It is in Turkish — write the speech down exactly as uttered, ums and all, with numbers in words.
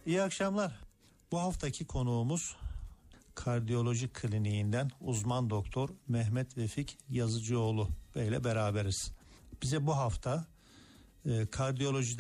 İyi akşamlar. Bu haftaki konuğumuz kardiyoloji kliniğinden uzman doktor Mehmet Vefik Yazıcıoğlu Bey ile beraberiz. Bize bu hafta e, kardiyolojiden